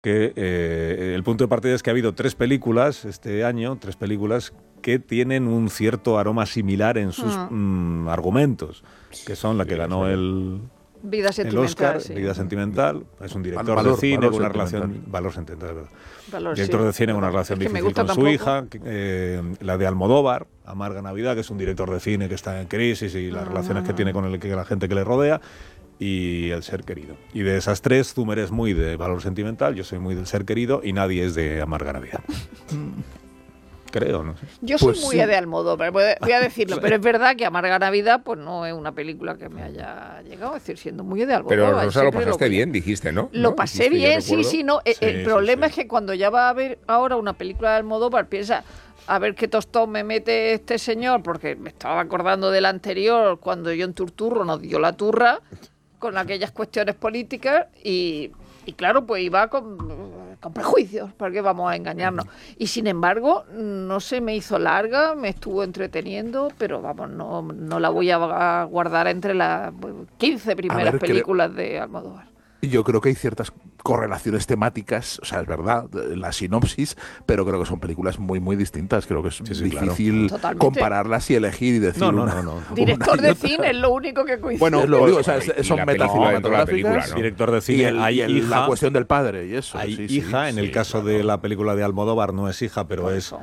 que el punto de partida es que ha habido 3 películas este año, 3 películas que tienen un cierto aroma similar en sus argumentos, que son la que ganó el Oscar, Vida Sentimental, es un director de cine con una relación... Valor Sentimental, ¿verdad? Director de cine con una relación difícil con su hija, la de Almodóvar, Amarga Navidad, que es un director de cine que está en crisis y las relaciones que tiene con la gente que le rodea, y El Ser Querido. Y de esas 3, Zumer es muy de Valor Sentimental, yo soy muy del Ser Querido y nadie es de Amarga Navidad. Creo, no sé. Yo soy muy de Almodóvar, voy a decirlo, pero es verdad que Amarga Navidad pues no es una película que me haya llegado, es decir, siendo muy de Almodóvar. Pero Rosa, lo pasaste bien, dijiste, ¿no? Lo pasé bien, sí, no. El problema es que cuando ya va a ver ahora una película de Almodóvar, piensa, a ver qué tostón me mete este señor, porque me estaba acordando del anterior, cuando John Turturro nos dio la turra con aquellas cuestiones políticas y claro, pues iba con prejuicios, ¿para qué vamos a engañarnos? Y sin embargo, no se me hizo larga, me estuvo entreteniendo, pero vamos, no la voy a guardar entre las 15 primeras películas de Almodóvar. Yo creo que hay ciertas correlaciones temáticas, o sea, es verdad, la sinopsis, pero creo que son películas muy, muy distintas. Creo que es difícil compararlas y elegir y decir no. Director de cine es lo único que coincide. Bueno, lo digo, o sea, son metacinematográficas, ¿no? Director de cine, la cuestión del padre y eso. Hay hija, en el caso de la película de Almodóvar no es hija, pero es...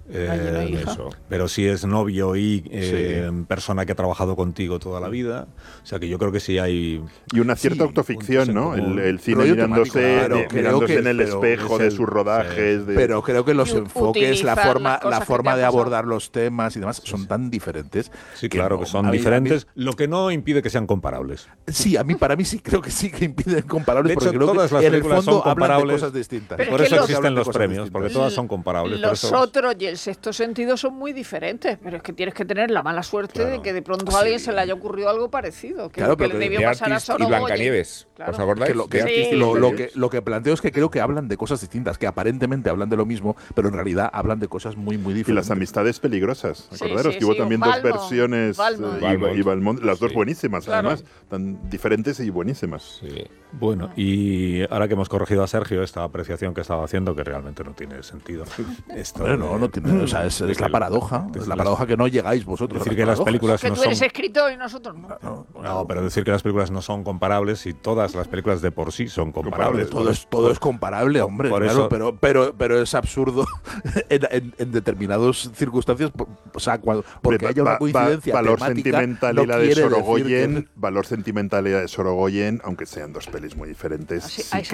pero sí es novio y persona que ha trabajado contigo toda la vida, o sea que yo creo que sí hay y una cierta autoficción, ¿no? El cine mirándose en el espejo de sus rodajes, pero creo que los enfoques, la forma de abordar los temas y demás son tan diferentes. Sí, claro que son diferentes, lo que no impide que sean comparables. Sí, para mí sí creo que sí que impiden comparables, de hecho, porque creo todas que las en el fondo son comparables, hablan de cosas distintas. Por eso existen los premios, porque todas son comparables. Los otros y El Sexto Sentido son muy diferentes, pero es que tienes que tener la mala suerte de que de pronto a alguien se le haya ocurrido algo parecido, que lo que le debió pasar a Sorogoyen. Y Blancanieves, ¿os acordáis? Lo que planteo es que creo que hablan de cosas distintas, que aparentemente hablan de lo mismo, pero en realidad hablan de cosas muy, muy diferentes. Y Las amistades peligrosas, acordaros que hubo también dos versiones, y Valmont, las dos buenísimas, además, tan diferentes y buenísimas. Bueno, y ahora que hemos corregido a Sergio esta apreciación que estaba haciendo, que realmente no tiene sentido. No tiene, o sea, es la paradoja, que no llegáis vosotros. Decir que las películas que tú eres escritor y nosotros no. No, pero decir que las películas no son comparables y todas las películas de por sí son comparables. Todo es comparable, hombre, claro, pero es absurdo en determinadas circunstancias, o sea, porque haya una coincidencia Valor temática, Sentimental y la de Sorogoyen, Valor Sentimental y la de Sorogoyen, aunque sean dos pelis muy diferentes,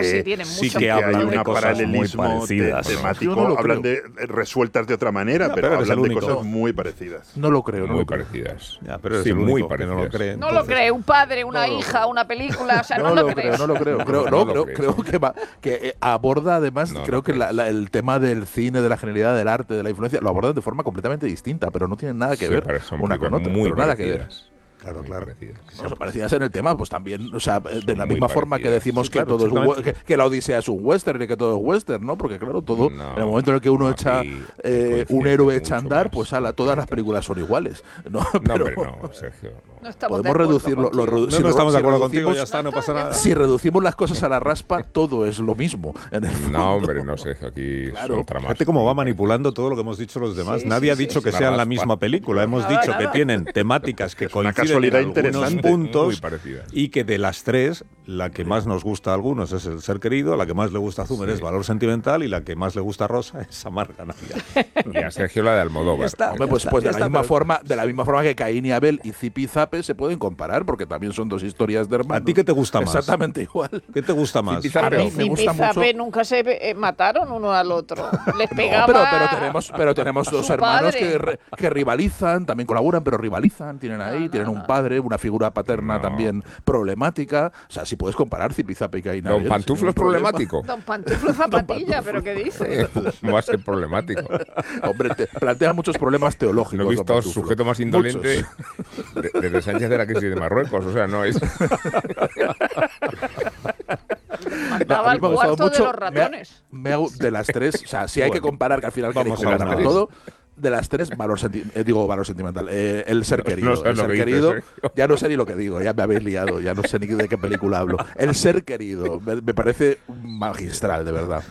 sí que hablan hay un de cosas muy parecidas, temático, hablan de resueltas de otra manera, pero hablan de cosas muy parecidas. No lo creo. Muy parecidas. Ya, pero sí, muy parecidas. No lo cree. No lo cree un padre, una hija, una película, o sea, no lo creo. No lo creo. Creo que aborda además, creo que el tema del cine, de la genialidad del arte, de la influencia, lo abordan de forma completamente distinta, pero no tienen nada que ver una con otra. Muy nada que ver. Claro. Parecidas en el tema, pues también, o sea, de la misma forma que decimos que todo es que la Odisea es un western y que todo es western, ¿no? Porque claro, todo en el momento en el que uno echa un héroe echa a andar, pues todas las películas son iguales, ¿no? Pero no, Sergio. No estamos podemos reducirlo. No estamos de acuerdo contigo, ya está, no pasa nada. Si reducimos las cosas a la raspa, todo es lo mismo. No, hombre, no, Sergio, aquí son tramas. Fíjate cómo va manipulando todo lo que hemos dicho los demás. Nadie ha dicho que sean la misma película. Hemos dicho que tienen temáticas que coinciden en algunos puntos y que de las 3, la que más nos gusta a algunos es El Ser Querido, la que más le gusta a Zumer es Valor Sentimental y la que más le gusta a Rosa es Amarga Navidad. Y a Sergio la de Almodóvar. Pues de la misma forma que Caín y Abel y Zipi y Zape se pueden comparar, porque también son dos historias de hermanos. ¿A ti qué te gusta más? Exactamente igual. ¿Qué te gusta más? A mí Zipi y Zape nunca se mataron uno al otro. Les pegaba. Pero tenemos dos hermanos que rivalizan, también colaboran, pero rivalizan, tienen un padre, una figura paterna también problemática. O sea, si puedes comparar Zipi y Zape y Caín y Abel. ¿Don Pantuflo es problemático? Don Pantuflo Zapatilla, ¿pero qué dice? ¿Cómo va a ser problemático? Hombre, plantea muchos problemas teológicos. No he visto sujeto más indolente desde Sánchez de la crisis de Marruecos, o sea, no es... Mandaba al cuarto de los ratones. De las 3, o sea, si hay que comparar, que al final queréis comparar todo, de las tres, valor sentimental. El ser querido. No, el ser querido, ya no sé ni lo que digo, ya me habéis liado, ya no sé ni de qué película hablo. El ser querido, me parece magistral, de verdad.